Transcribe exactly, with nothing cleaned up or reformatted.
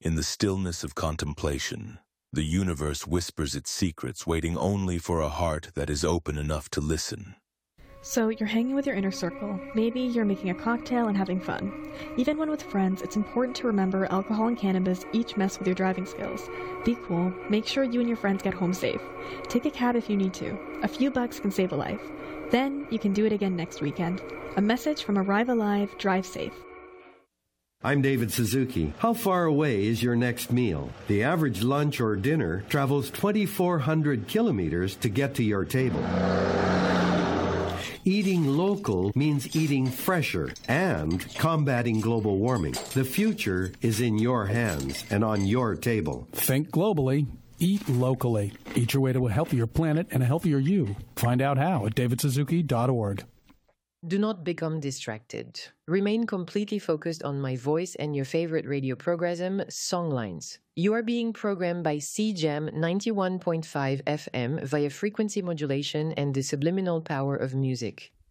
In the stillness of contemplation, the universe whispers its secrets, waiting only for a heart that is open enough to listen. So you're hanging with your inner circle. Maybe you're making a cocktail and having fun. Even when with friends, it's important to remember alcohol and cannabis each mess with your driving skills. Be cool. Make sure you and your friends get home safe. Take a cab if you need to. A few bucks can save a life. Then you can do it again next weekend. A message from Arrive Alive, Drive Safe. I'm David Suzuki. How far away is your next meal? The average lunch or dinner travels twenty-four hundred kilometers to get to your table. Eating local means eating fresher and combating global warming. The future is in your hands and on your table. Think globally. Eat locally. Eat your way to a healthier planet and a healthier you. Find out how at david suzuki dot org. Do not become distracted. Remain completely focused on my voice and your favorite radio program, Songlines. You are being programmed by C G E M ninety-one point five F M via frequency modulation and the subliminal power of music.